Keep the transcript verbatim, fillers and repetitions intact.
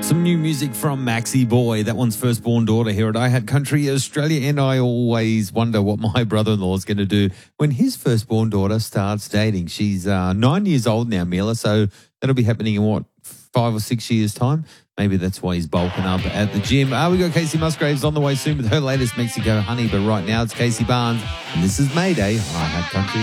Some new music from Maxi Boy. That one's firstborn daughter here at I Had Country Australia. And I always wonder what my brother-in-law is going to do when his firstborn daughter starts dating. She's uh, nine years old now, Mila. So that'll be happening in what, five or six years' time? Maybe that's why he's bulking up at the gym. Uh, we got Casey Musgraves on the way soon with her latest Mexico Honey. But right now it's Casey Barnes. And this is Mayday. I Had Country.